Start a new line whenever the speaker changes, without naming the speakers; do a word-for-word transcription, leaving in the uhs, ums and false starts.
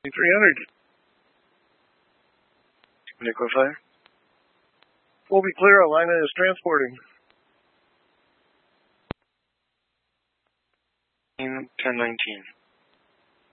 three hundred. Vehicle fire. We'll be clear. Alina is transporting.
ten nineteen.